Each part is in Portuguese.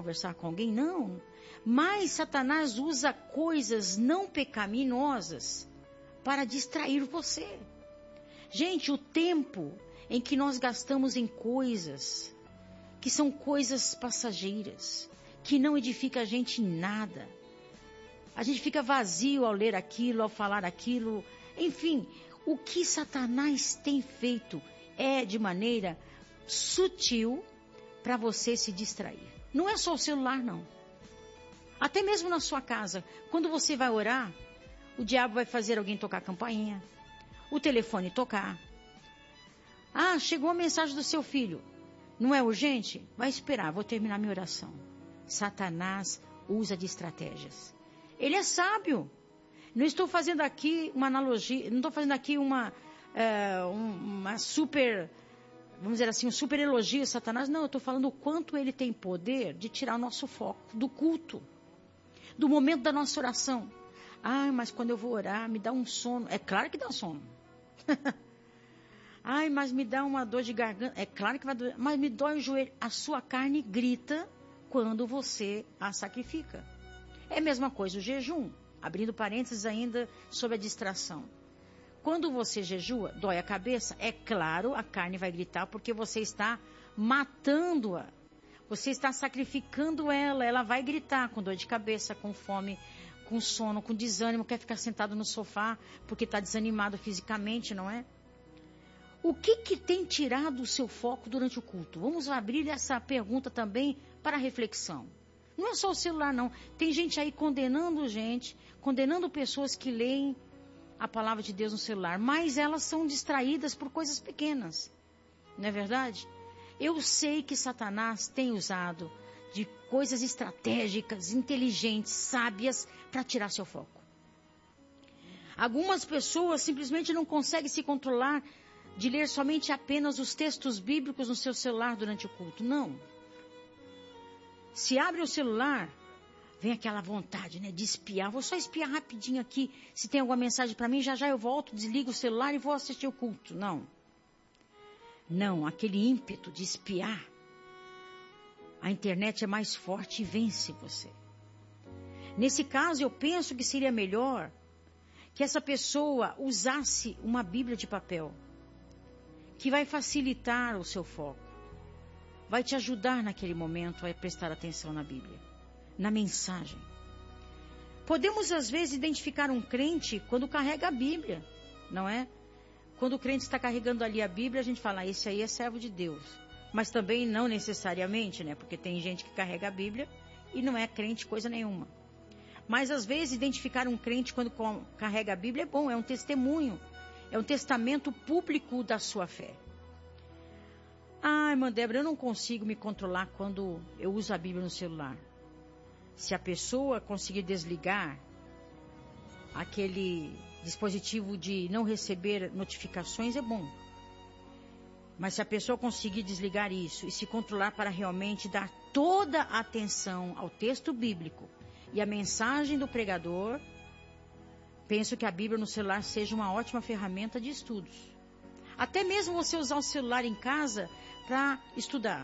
conversar com alguém, não. Mas Satanás usa coisas não pecaminosas para distrair você. Gente, o tempo em que nós gastamos em coisas que são coisas passageiras, que não edifica a gente em nada. A gente fica vazio ao ler aquilo, ao falar aquilo. Enfim, o que Satanás tem feito é de maneira sutil para você se distrair. Não é só o celular, não. Até mesmo na sua casa, quando você vai orar, o diabo vai fazer alguém tocar a campainha, o telefone tocar. Ah, chegou a mensagem do seu filho. Não é urgente? Vai esperar, vou terminar minha oração. Satanás usa de estratégias. Ele é sábio. Não estou fazendo aqui uma analogia, não estou fazendo aqui uma super, vamos dizer assim, um super elogio a Satanás. Não, eu estou falando o quanto ele tem poder de tirar o nosso foco do culto, do momento da nossa oração. Ah, mas quando eu vou orar, me dá um sono. É claro que dá sono. Ai, mas me dá uma dor de garganta. É claro que vai doer, mas me dói o joelho. A sua carne grita quando você a sacrifica. É a mesma coisa o jejum. Abrindo parênteses ainda sobre a distração. Quando você jejua, dói a cabeça. É claro, a carne vai gritar porque você está matando-a. Você está sacrificando ela. Ela vai gritar com dor de cabeça, com fome, com sono, com desânimo. Quer ficar sentado no sofá porque está desanimado fisicamente, não é? O que tem tirado o seu foco durante o culto? Vamos abrir essa pergunta também para reflexão. Não é só o celular, não. Tem gente aí condenando pessoas que leem a palavra de Deus no celular, mas elas são distraídas por coisas pequenas. Não é verdade? Eu sei que Satanás tem usado de coisas estratégicas, inteligentes, sábias, para tirar seu foco. Algumas pessoas simplesmente não conseguem se controlar de ler somente apenas os textos bíblicos no seu celular durante o culto. Não. Se abre o celular, vem aquela vontade, né, de espiar. Vou só espiar rapidinho aqui, se tem alguma mensagem para mim, já eu volto, desligo o celular e vou assistir o culto. Não. Não, aquele ímpeto de espiar. A internet é mais forte e vence você. Nesse caso, eu penso que seria melhor que essa pessoa usasse uma Bíblia de papel, que vai facilitar o seu foco, vai te ajudar naquele momento a prestar atenção na Bíblia, na mensagem. Podemos às vezes identificar um crente quando carrega a Bíblia, não é? Quando o crente está carregando ali a Bíblia, a gente fala, esse aí é servo de Deus. Mas também não necessariamente, né? Porque tem gente que carrega a Bíblia e não é crente coisa nenhuma. Mas às vezes identificar um crente quando carrega a Bíblia é bom, é um testemunho. É um testamento público da sua fé. Ah, irmã Débora, eu não consigo me controlar quando eu uso a Bíblia no celular. Se a pessoa conseguir desligar aquele dispositivo de não receber notificações, é bom. Mas se a pessoa conseguir desligar isso e se controlar para realmente dar toda a atenção ao texto bíblico e à mensagem do pregador, penso que a Bíblia no celular seja uma ótima ferramenta de estudos. Até mesmo você usar o celular em casa para estudar.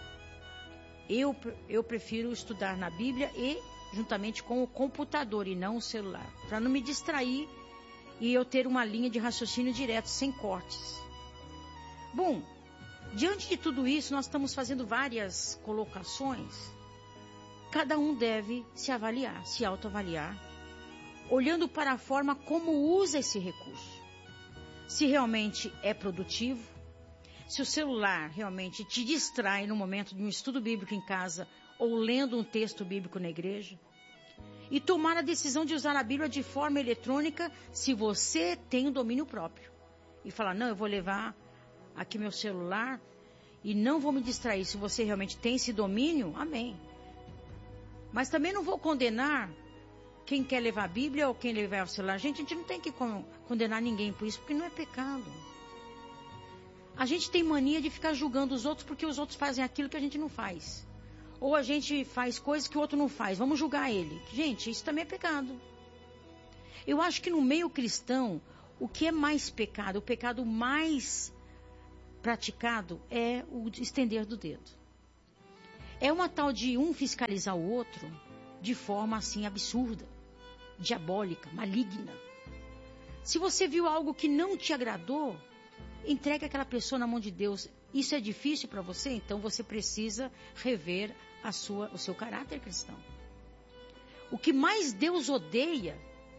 Eu prefiro estudar na Bíblia e juntamente com o computador e não o celular. Para não me distrair e eu ter uma linha de raciocínio direto, sem cortes. Bom, diante de tudo isso, nós estamos fazendo várias colocações. Cada um deve se avaliar, se autoavaliar, olhando para a forma como usa esse recurso. Se realmente é produtivo, se o celular realmente te distrai no momento de um estudo bíblico em casa ou lendo um texto bíblico na igreja. E tomar a decisão de usar a Bíblia de forma eletrônica se você tem o domínio próprio. E falar, não, eu vou levar aqui meu celular e não vou me distrair. Se você realmente tem esse domínio, amém. Mas também não vou condenar quem quer levar a Bíblia ou quem levar o celular. Gente, a gente não tem que condenar ninguém por isso, porque não é pecado. A gente tem mania de ficar julgando os outros porque os outros fazem aquilo que a gente não faz. Ou a gente faz coisas que o outro não faz. Vamos julgar ele. Gente, isso também é pecado. Eu acho que no meio cristão, o que é mais pecado, o pecado mais praticado é o estender do dedo. É uma tal de um fiscalizar o outro de forma assim absurda, diabólica, maligna. Se você viu algo que não te agradou, entregue aquela pessoa na mão de Deus. Isso é difícil para você? Então você precisa rever o seu caráter cristão. O que mais Deus odeia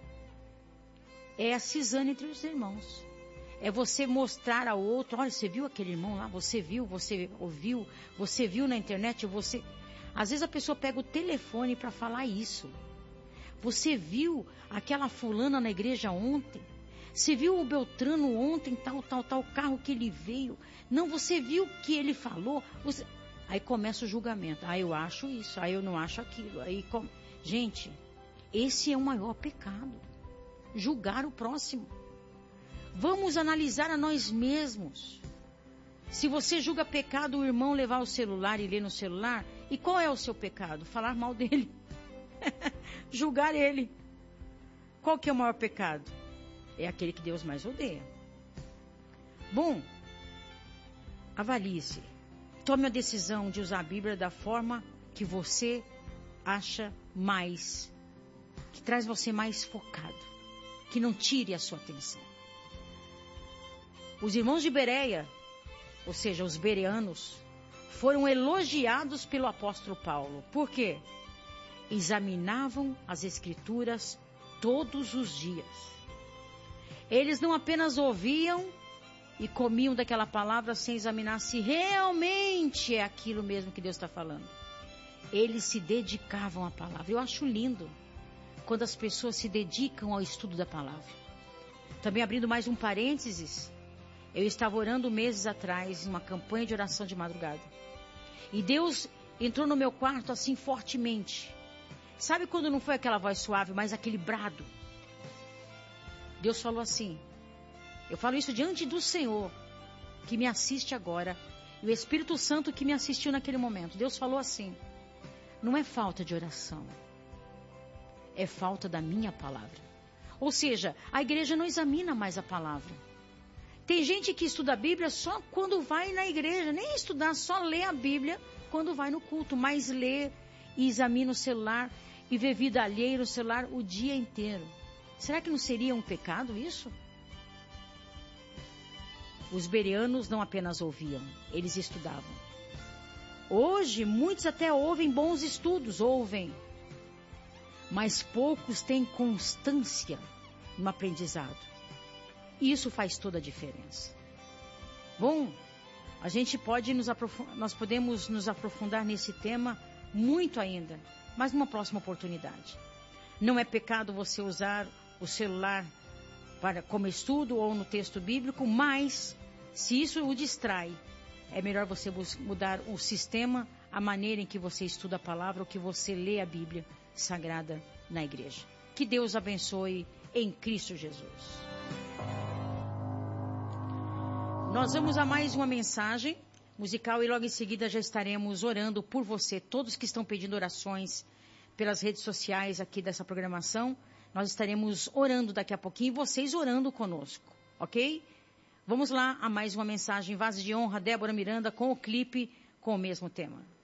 é a cisânia entre os irmãos. É você mostrar ao outro, olha, você viu aquele irmão lá? Você viu, você ouviu, você viu na internet, você... Às vezes a pessoa pega o telefone para falar isso. Você viu aquela fulana na igreja ontem? Você viu o Beltrano ontem, tal carro que ele veio? Não, você viu o que ele falou? Aí começa o julgamento. Ah, eu acho isso, ah, eu não acho aquilo. Gente, esse é o maior pecado. Julgar o próximo. Vamos analisar a nós mesmos. Se você julga pecado o irmão levar o celular e ler no celular, e qual é o seu pecado? Falar mal dele. Julgar ele. Qual que é o maior pecado? É aquele que Deus mais odeia. Bom, avalie-se. Tome a decisão de usar a Bíblia da forma que você acha mais, que traz você mais focado, que não tire a sua atenção. Os irmãos de Bereia, ou seja, os bereanos, foram elogiados pelo apóstolo Paulo. Por quê? Examinavam as Escrituras todos os dias. Eles não apenas ouviam e comiam daquela palavra sem examinar se realmente é aquilo mesmo que Deus está falando. Eles se dedicavam à palavra. Eu acho lindo quando as pessoas se dedicam ao estudo da palavra. Também abrindo mais um parênteses, eu estava orando meses atrás em uma campanha de oração de madrugada. E Deus entrou no meu quarto assim fortemente. Sabe quando não foi aquela voz suave, mas aquele brado? Deus falou assim, eu falo isso diante do Senhor, que me assiste agora, e o Espírito Santo que me assistiu naquele momento. Deus falou assim, não é falta de oração, é falta da minha palavra. Ou seja, a igreja não examina mais a palavra. Tem gente que estuda a Bíblia só quando vai na igreja, nem estudar, só lê a Bíblia quando vai no culto, mas lê e examina o celular e vê vida alheia no celular o dia inteiro. Será que não seria um pecado isso? Os bereanos não apenas ouviam, eles estudavam. Hoje, muitos até ouvem bons estudos, mas poucos têm constância no aprendizado. E isso faz toda a diferença. Bom, a gente pode nós podemos nos aprofundar nesse tema muito ainda, mas numa próxima oportunidade. Não é pecado você usar o celular como estudo ou no texto bíblico, mas se isso o distrai, é melhor você mudar o sistema, a maneira em que você estuda a palavra ou que você lê a Bíblia Sagrada na igreja. Que Deus abençoe em Cristo Jesus. Nós vamos a mais uma mensagem musical e logo em seguida já estaremos orando por você. Todos que estão pedindo orações pelas redes sociais aqui dessa programação, nós estaremos orando daqui a pouquinho e vocês orando conosco, ok? Vamos lá a mais uma mensagem, Vaso de Honra, Débora Miranda, com o clipe com o mesmo tema.